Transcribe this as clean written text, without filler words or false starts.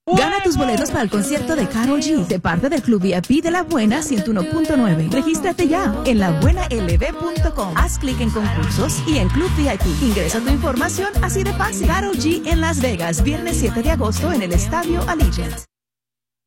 Gana tus boletos para el concierto de Karol G de parte del Club VIP de La Buena 101.9. Regístrate ya en labuenalb.com. Haz clic en concursos y en Club VIP. Ingresa tu información así de fácil. Karol G en Las Vegas, viernes 7 de agosto en el Estadio Allegiant.